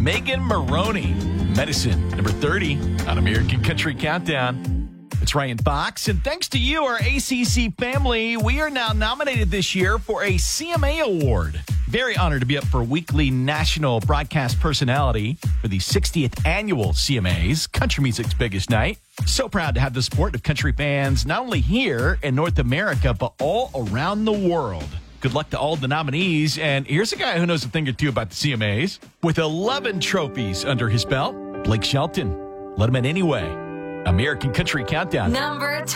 Megan Maroney. Medicine, number 30 on American Country Countdown. It's Ryan Fox, and thanks to you, our ACC family, we are now nominated this year for a CMA Award. Very honored to be up for Weekly National Broadcast Personality for the 60th Annual CMAs, country music's biggest night. So proud to have the support of country fans, not only here in North America, but all around the world. Good luck to all the nominees, and here's a guy who knows a thing or two about the CMAs. With 11 trophies under his belt, Blake Shelton. Let him in anyway. American Country Countdown. Number